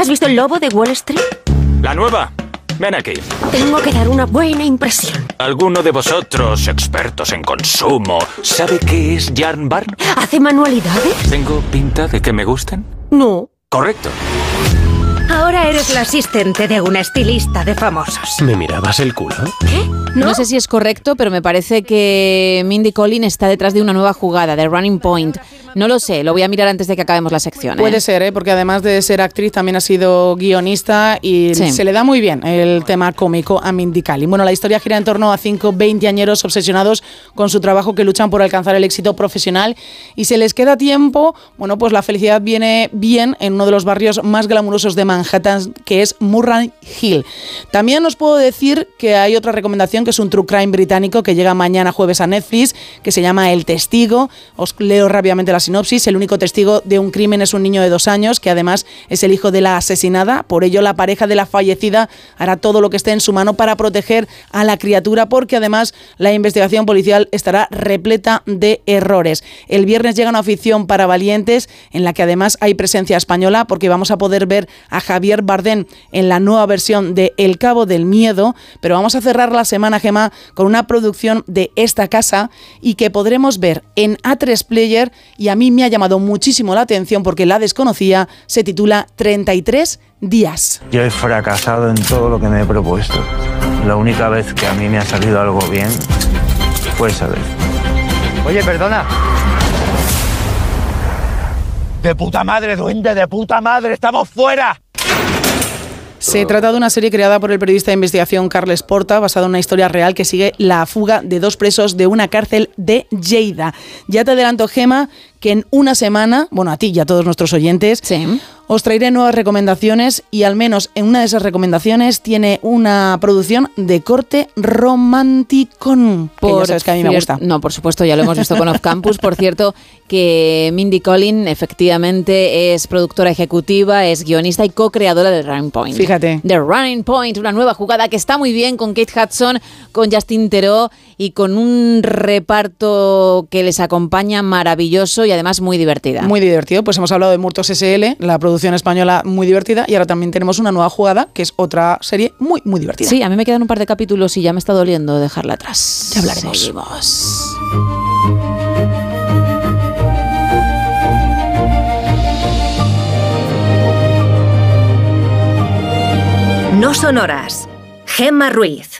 ¿Has visto El lobo de Wall Street? La nueva. Ven aquí. Tengo que dar una buena impresión. ¿Alguno de vosotros, expertos en consumo, sabe qué es Jan Barn? ¿Hace manualidades? ¿Tengo pinta de que me gusten? No. Correcto. Ahora eres la asistente de una estilista de famosos. ¿Me mirabas el culo? ¿Qué? No sé si es correcto, pero me parece que Mindy Kaling está detrás de una nueva jugada, de Running Point. No lo sé, lo voy a mirar antes de que acabemos la sección. Puede ser, porque además de ser actriz también ha sido guionista y se le da muy bien el tema cómico a Mindy Kaling. Bueno, la historia gira en torno a 5 veinteañeros obsesionados con su trabajo que luchan por alcanzar el éxito profesional y se les queda tiempo. Bueno, pues la felicidad viene bien en uno de los barrios más glamurosos de Manhattan, que es Murray Hill. También os puedo decir que hay otra recomendación, que es un true crime británico que llega mañana jueves a Netflix, que se llama El Testigo. Os leo rápidamente la sinopsis. El único testigo de un crimen es un niño de 2 años, que además es el hijo de la asesinada. Por ello, la pareja de la fallecida hará todo lo que esté en su mano para proteger a la criatura, porque además la investigación policial estará repleta de errores. El viernes llega una ficción para valientes, en la que además hay presencia española, porque vamos a poder ver a Javier Bardem en la nueva versión de El Cabo del Miedo, pero vamos a cerrar la semana, Gemma, con una producción de esta casa y que podremos ver en A3 Player, y a mí me ha llamado muchísimo la atención porque la desconocía. Se titula 33 días. Yo he fracasado en todo lo que me he propuesto. La única vez que a mí me ha salido algo bien fue esa vez. Oye, perdona. ¡De puta madre, duende, de puta madre! ¡Estamos fuera! Se trata de una serie creada por el periodista de investigación Carles Porta, basada en una historia real que sigue la fuga de 2 presos de una cárcel de Lleida. Ya te adelanto, Gema, que en una semana, bueno, a ti y a todos nuestros oyentes, os traeré nuevas recomendaciones, y al menos en una de esas recomendaciones tiene una producción de corte romántico, que ya sabes que a mí me gusta. No, por supuesto, ya lo hemos visto con Off Campus. Por cierto, que Mindy Kaling efectivamente es productora ejecutiva, es guionista y co-creadora de Running Point. Fíjate. The Running Point, una nueva jugada que está muy bien, con Kate Hudson, con Justin Theroux y con un reparto que les acompaña maravilloso y además muy divertida. Muy divertido. Pues hemos hablado de Muertos S.L., la producción española muy divertida, y ahora también tenemos una nueva jugada, que es otra serie muy, muy divertida. Sí, a mí me quedan un par de capítulos y ya me está doliendo dejarla atrás. Ya hablaremos. Seguimos. No son horas. Gemma Ruiz.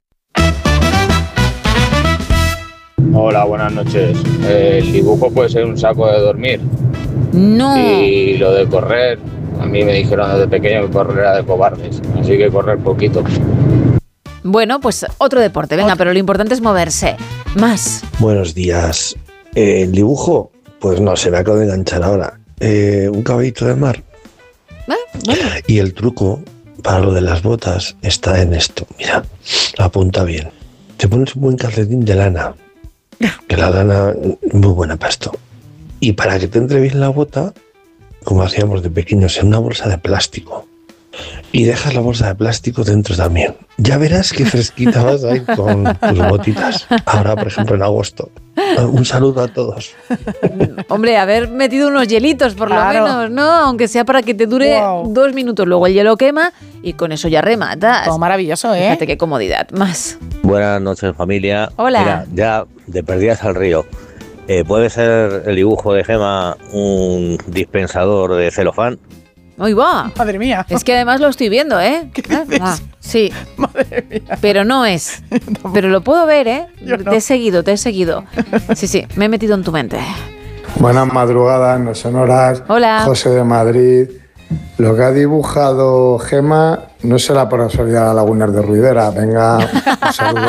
Hola, buenas noches. El dibujo puede ser un saco de dormir. No. Y lo de correr, a mí me dijeron desde pequeño que correr era de cobardes, así que correr poquito. Bueno, pues otro deporte, venga, pero lo importante es moverse. Más. Buenos días. El dibujo, pues no, se me acaba de enganchar ahora. Un caballito del mar. Bueno. Y el truco para lo de las botas está en esto. Mira, apunta bien. Te pones un buen calcetín de lana, que la lana es muy buena para esto. Y para que te entre bien la bota, como hacíamos de pequeños, en una bolsa de plástico. Y dejas la bolsa de plástico dentro también. Ya verás qué fresquita vas ahí con tus botitas. Ahora, por ejemplo, en agosto. Un saludo a todos. Hombre, haber metido unos hielitos por lo menos, ¿no? Aunque sea para que te dure 2 minutos. Luego el hielo quema y con eso ya rematas. Todo maravilloso, ¿eh? Fíjate qué comodidad. Más. Buenas noches, familia. Hola. Mira, ya de perdidas al río. ¿Puede ser el dibujo de Gema un dispensador de celofán? ¡Uy, va! Madre mía. Es que además lo estoy viendo, ¿eh? ¿Qué dices? Sí. Madre mía. Pero no es. Pero lo puedo ver, ¿eh? Yo no. Te he seguido. Sí, me he metido en tu mente. Buenas madrugadas, no son horas. Hola. José de Madrid. Lo que ha dibujado Gema no será por casualidad Lagunas de Ruidera. Venga, un saludo.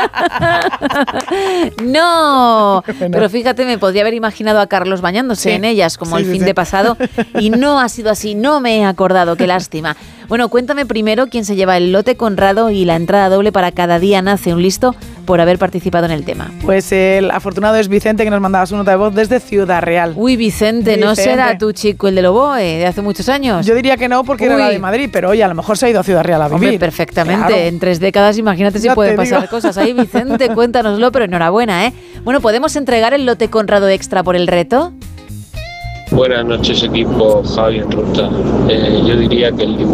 No, pero fíjate, me podría haber imaginado a Carlos bañándose en ellas como el fin de pasado, y no ha sido así, no me he acordado, qué lástima. Bueno, cuéntame primero quién se lleva el lote Conrado y la entrada doble para Cada día nace un listo por haber participado en el tema. Pues el afortunado es Vicente, que nos mandaba su nota de voz desde Ciudad Real. Uy, Vicente, ¿no será tu chico el de Loboe de hace muchos años? Yo diría que no, porque era la de Madrid, pero oye, a lo mejor se ha ido a Ciudad Real a vivir. Hombre, perfectamente, claro. En 3 décadas, imagínate si pueden pasar cosas ahí. Vicente, cuéntanoslo, pero enhorabuena, ¿eh? Bueno, ¿podemos entregar el lote Conrado extra por el reto? Buenas noches, equipo Javi en Ruta. Yo diría que el